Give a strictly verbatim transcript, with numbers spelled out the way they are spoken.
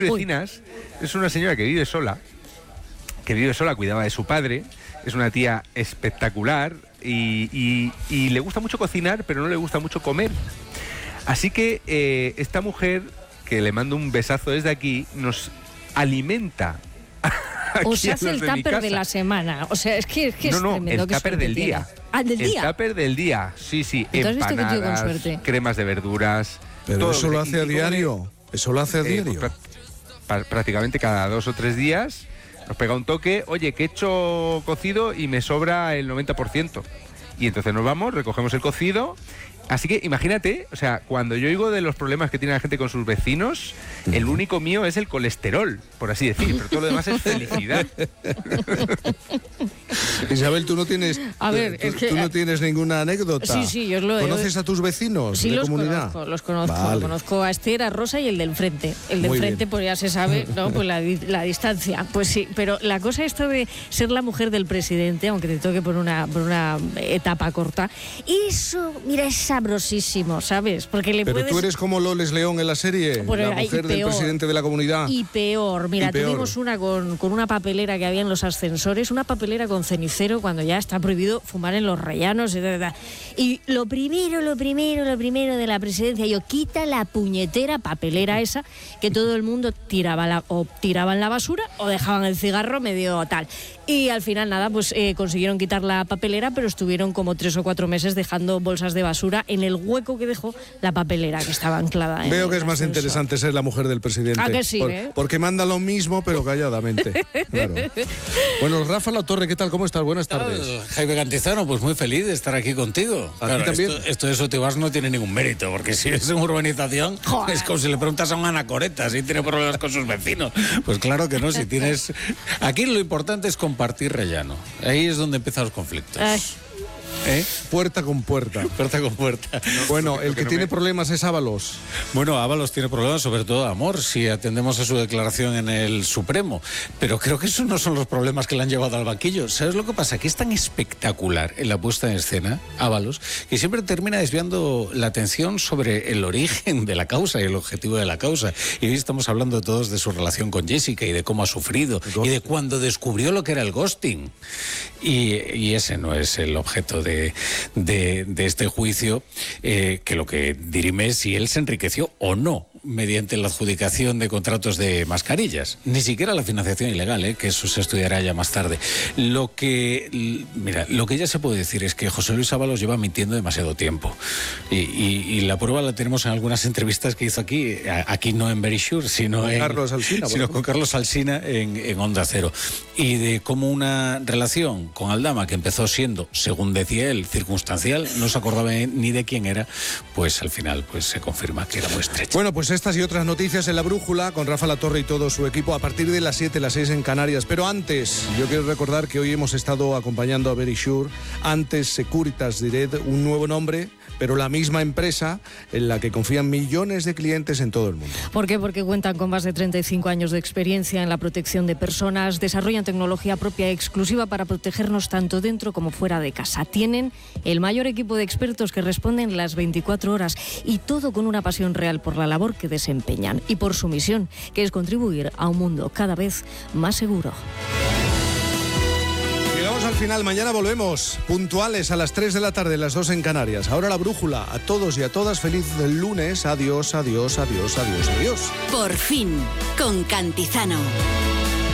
vecinas es una señora que vive sola, que vive sola, cuidaba de su padre, es una tía espectacular y, y, y le gusta mucho cocinar, pero no le gusta mucho comer. Así que eh, esta mujer, que le mando un besazo desde aquí, nos alimenta. O se hace el tupper de la semana. O sea, es que es, que no, es no, tremendo. el tupper del día. Ah, del día. El tupper del día, sí, sí. Entonces, empanadas, cremas de verduras. Pero todo eso lo hace a diario. Eso lo hace a eh, diario. Pues, prácticamente cada dos o tres días nos pega un toque. Oye, que he hecho cocido y me sobra el noventa por ciento. Y entonces nos vamos, recogemos el cocido. Así que imagínate, o sea, cuando yo oigo de los problemas que tiene la gente con sus vecinos, el único mío es el colesterol, por así decir, pero todo lo demás es felicidad. Isabel, tú no tienes, a ver, tú, es que, tú no tienes ninguna anécdota. Sí, sí, yo os lo ¿Conoces a tus vecinos sí, de los comunidad? Conozco, los conozco, vale. conozco a Esther, a Rosa y el del frente. El del Muy frente, bien. pues ya se sabe, ¿no? Pues la, la distancia. Pues sí, pero la cosa esto de ser la mujer del presidente, aunque te toque por una, por una etapa corta, eso, mira, es sabrosísimo, ¿sabes? Porque le Pero puedes... tú eres como Loles León en la serie, Bueno, la mujer del presidente de la comunidad. Y peor, mira, y peor. tuvimos una con, con una papelera que había en los ascensores, una papelera con cenicero cuando ya está prohibido fumar en los rellanos. Y, y lo primero, lo primero, lo primero de la presidencia, yo quita la puñetera papelera esa que todo el mundo tiraba la, o tiraban la basura o dejaban el cigarro medio tal. Y al final nada, pues eh, consiguieron quitar la papelera, pero estuvieron como tres o cuatro meses dejando bolsas de basura en el hueco que dejó la papelera que estaba anclada. Veo en que es más ascensor. interesante ser la mujer del presidente. ¿A que sí, Por, eh? Porque manda lo mismo, pero calladamente. Claro. Bueno, Rafa Latorre, ¿qué tal? ¿Cómo estás? Buenas tardes. Jaime Cantizano, pues muy feliz de estar aquí contigo. ¿A Claro, ti también? Esto, esto de Sotibás no tiene ningún mérito, porque si es una urbanización, Joder. es como si le preguntas a un anacoreta si tiene problemas con sus vecinos. Pues claro que no, si tienes... Aquí lo importante es compartir rellano. Ahí es donde empiezan los conflictos. Ay. ¿Eh? Puerta con puerta. Puerta con puerta. Bueno, el que no tiene me- problemas es Ábalos. Bueno, Ábalos tiene problemas, sobre todo de amor, si atendemos a su declaración en el Supremo. Pero creo que esos no son los problemas que le han llevado al banquillo. ¿Sabes lo que pasa? Que es tan espectacular en la puesta en escena, Ábalos, que siempre termina desviando la atención sobre el origen de la causa y el objetivo de la causa. Y hoy estamos hablando todos de su relación con Jessica y de cómo ha sufrido y de cuando descubrió lo que era el ghosting. Y, y ese no es el objeto de, de, de este juicio, eh, que lo que dirime es si él se enriqueció o no mediante la adjudicación de contratos de mascarillas. Ni siquiera la financiación ilegal, ¿eh? Que eso se estudiará ya más tarde. Lo que, mira, lo que ya se puede decir es que José Luis Ábalos lleva mintiendo demasiado tiempo. Y, y, y la prueba la tenemos en algunas entrevistas que hizo aquí, aquí no en Very Sure, sino, Con en, Carlos Alsina, sino bueno. con Carlos Alsina en, en Onda Cero. Y de cómo una relación con Aldama, que empezó siendo, según decía él, circunstancial, no se acordaba ni de quién era, pues al final pues se confirma que era muy estrecha. Bueno, pues estas y otras noticias en La Brújula con Rafa Latorre y todo su equipo a partir de las siete, las seis en Canarias. Pero antes, yo quiero recordar que hoy hemos estado acompañando a Very Sure, antes Securitas Direct, un nuevo nombre, pero la misma empresa en la que confían millones de clientes en todo el mundo. ¿Por qué? Porque cuentan con más de treinta y cinco años de experiencia en la protección de personas, desarrollan tecnología propia y exclusiva para protegernos tanto dentro como fuera de casa. Tienen el mayor equipo de expertos que responden las veinticuatro horas y todo con una pasión real por la labor que desempeñan y por su misión, que es contribuir a un mundo cada vez más seguro. Llegamos al final, mañana volvemos, puntuales a las tres de la tarde, las dos en Canarias. Ahora La Brújula, a todos y a todas, feliz lunes, adiós, adiós, adiós, adiós, adiós. Por fin, con Cantizano.